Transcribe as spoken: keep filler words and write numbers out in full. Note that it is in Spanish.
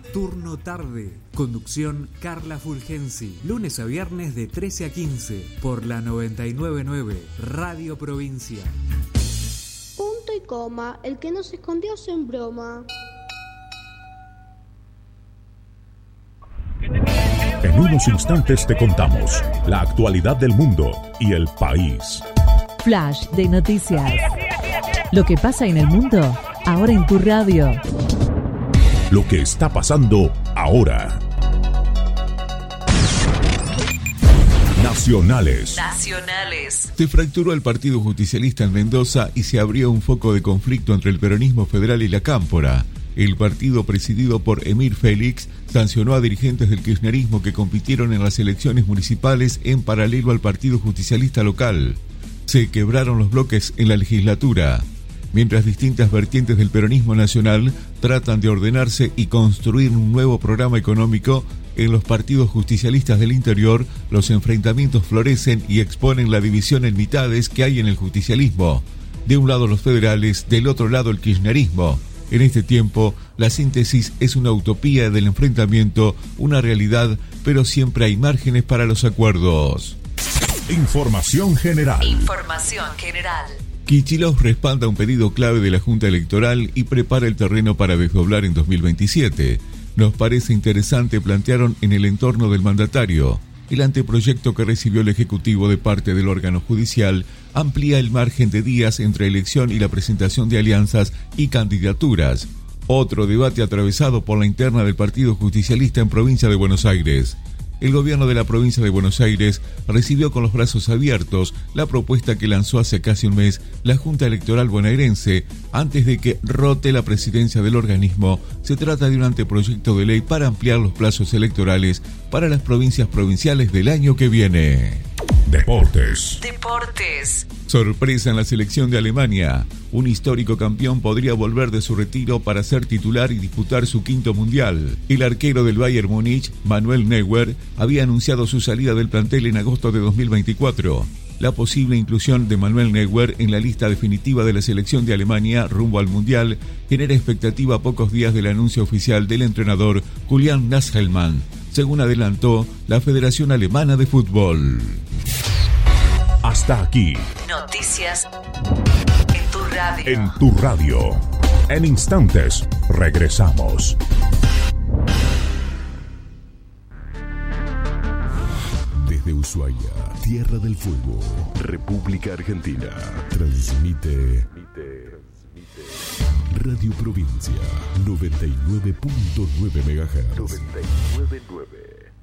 Turno tarde. Conducción Carla Fulgensi. Lunes a viernes de trece a quince por la noventa y nueve punto nueve Radio Provincia. Punto y coma. El que no se escondió sin broma. En unos instantes te contamos la actualidad del mundo y el país. Flash de noticias. Lo que pasa en el mundo, ahora en tu radio. Lo que está pasando ahora. Nacionales. Nacionales. Se fracturó el Partido Justicialista en Mendoza y se abrió un foco de conflicto entre el peronismo federal y la Cámpora. El partido presidido por Emir Félix sancionó a dirigentes del kirchnerismo que compitieron en las elecciones municipales en paralelo al Partido Justicialista local. Se quebraron los bloques en la legislatura. Mientras distintas vertientes del peronismo nacional tratan de ordenarse y construir un nuevo programa económico, en los partidos justicialistas del interior los enfrentamientos florecen y exponen la división en mitades que hay en el justicialismo. De un lado los federales, del otro lado el kirchnerismo. En este tiempo, la síntesis es una utopía del enfrentamiento, una realidad, pero siempre hay márgenes para los acuerdos. Información general. Información general. Kicillof respalda un pedido clave de la Junta Electoral y prepara el terreno para desdoblar en dos mil veintisiete. Nos parece interesante, plantearon en el entorno del mandatario. El anteproyecto que recibió el Ejecutivo de parte del órgano judicial amplía el margen de días entre elección y la presentación de alianzas y candidaturas. Otro debate atravesado por la interna del Partido Justicialista en Provincia de Buenos Aires. El gobierno de la provincia de Buenos Aires recibió con los brazos abiertos la propuesta que lanzó hace casi un mes la Junta Electoral bonaerense antes de que rote la presidencia del organismo. Se trata de un anteproyecto de ley para ampliar los plazos electorales para las provincias provinciales del año que viene. Deportes. Deportes. Sorpresa en la selección de Alemania. Un histórico campeón podría volver de su retiro para ser titular y disputar su quinto mundial. El arquero del Bayern Múnich, Manuel Neuer, había anunciado su salida del plantel en agosto de dos mil veinticuatro. La posible inclusión de Manuel Neuer en la lista definitiva de la selección de Alemania rumbo al mundial genera expectativa a pocos días del anuncio oficial del entrenador Julian Nagelsmann, según adelantó la Federación Alemana de Fútbol. Hasta aquí. Noticias en tu radio. En tu radio. En instantes, regresamos. Desde Ushuaia, Tierra del Fuego, República Argentina, transmite Radio Provincia noventa y nueve punto nueve megahertz. noventa y nueve punto nueve